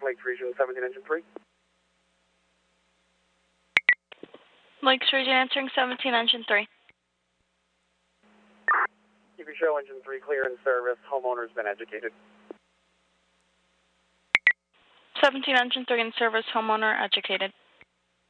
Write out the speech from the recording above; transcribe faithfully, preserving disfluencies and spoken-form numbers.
Lakes Region seventeen, engine three. Lakes Region answering seventeen, engine three. You can show engine three clear in service. Homeowner's been educated. seventeen, engine three in service. Homeowner educated.